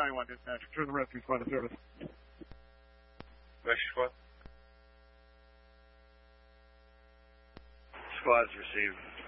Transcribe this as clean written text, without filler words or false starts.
County 1 dispatch. Return the rescue squad to service. Rescue squad? Squads received.